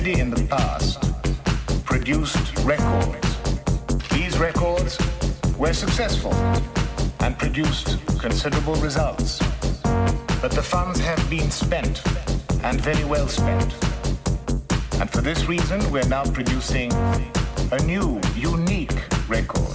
in the past produced records. These records were successful and produced considerable results. But the funds have been spent, and very well spent. And for this reason, we're now producing a new, unique record.